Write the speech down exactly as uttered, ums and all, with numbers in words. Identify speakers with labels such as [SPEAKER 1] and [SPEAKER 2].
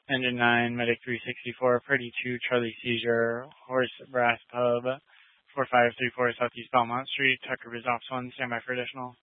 [SPEAKER 1] Engine nine, Medic three sixty-four, Party two, Charlie Seizure, Horse Brass Pub, four five three four Southeast Belmont Street, Tucker Biz Ops one, standby for additional.